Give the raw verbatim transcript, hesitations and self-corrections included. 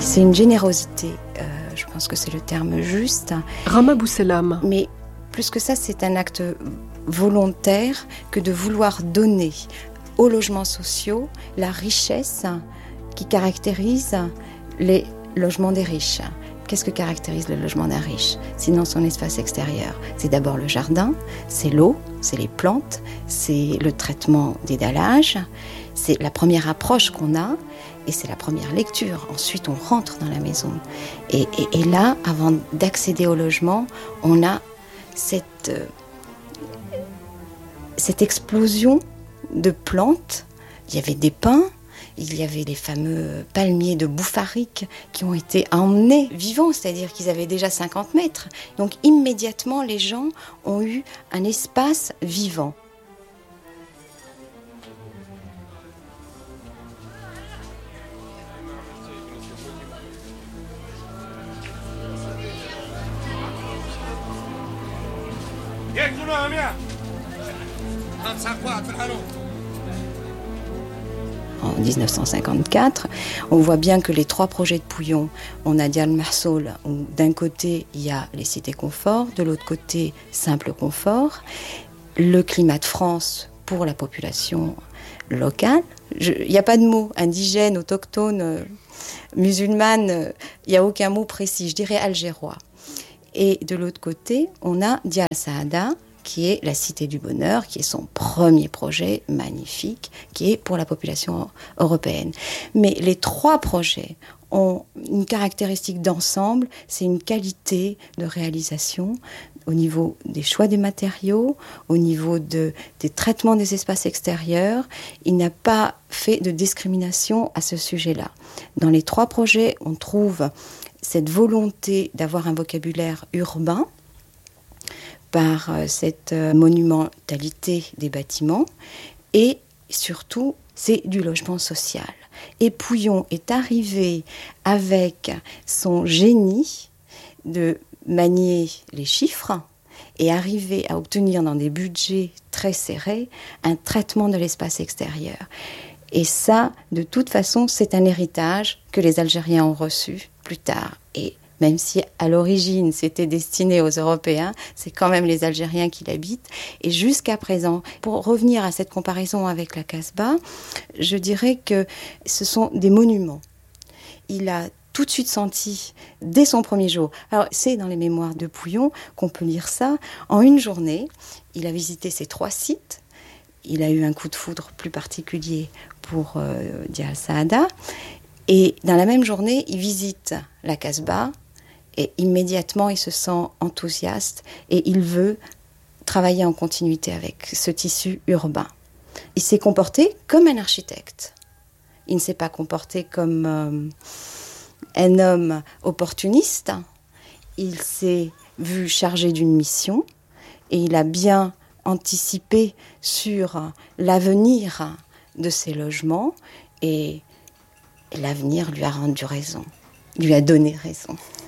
C'est une générosité, euh, je pense que c'est le terme juste. Rama Bousselam. Mais plus que ça, c'est un acte volontaire que de vouloir donner aux logements sociaux la richesse qui caractérise les logements des riches. Qu'est-ce que caractérise le logement d'un riche? Sinon son espace extérieur. C'est d'abord le jardin, c'est l'eau, c'est les plantes, c'est le traitement des dallages, c'est la première approche qu'on a et c'est la première lecture. Ensuite, on rentre dans la maison. Et, et, et là, avant d'accéder au logement, on a cette, euh, cette explosion de plantes. Il y avait des pins, il y avait les fameux palmiers de Bouffarique qui ont été emmenés vivants, c'est-à-dire qu'ils avaient déjà cinquante mètres. Donc immédiatement, les gens ont eu un espace vivant. En dix-neuf cent cinquante-quatre, on voit bien que les trois projets de Pouillon, on a Dial Marsaul, où d'un côté il y a les cités confort, de l'autre côté simple confort, le climat de France pour la population locale. Il n'y a pas de mot indigène, autochtone, euh, musulmane, il euh, n'y a aucun mot précis, je dirais algérois. Et de l'autre côté, on a Dial Saada, qui est la Cité du Bonheur, qui est son premier projet magnifique, qui est pour la population européenne. Mais les trois projets ont une caractéristique d'ensemble, c'est une qualité de réalisation au niveau des choix des matériaux, au niveau de, des traitements des espaces extérieurs. Il n'a pas fait de discrimination à ce sujet-là. Dans les trois projets, on trouve cette volonté d'avoir un vocabulaire urbain, par cette monumentalité des bâtiments, et surtout, c'est du logement social. Et Pouillon est arrivé avec son génie de manier les chiffres et arrivé à obtenir dans des budgets très serrés un traitement de l'espace extérieur. Et ça, de toute façon, c'est un héritage que les Algériens ont reçu plus tard. Et même si à l'origine c'était destiné aux Européens, c'est quand même les Algériens qui l'habitent. Et jusqu'à présent, pour revenir à cette comparaison avec la Casbah, je dirais que ce sont des monuments. Il a tout de suite senti, dès son premier jour, alors c'est dans les mémoires de Pouillon qu'on peut lire ça, en une journée, il a visité ces trois sites. Il a eu un coup de foudre plus particulier pour euh, Dial Saada. Et dans la même journée, il visite la Casbah. Et immédiatement, il se sent enthousiaste et il veut travailler en continuité avec ce tissu urbain. Il s'est comporté comme un architecte. Il ne s'est pas comporté comme euh, un homme opportuniste. Il s'est vu chargé d'une mission et il a bien anticipé sur l'avenir de ces logements et l'avenir lui a rendu raison, lui a donné raison.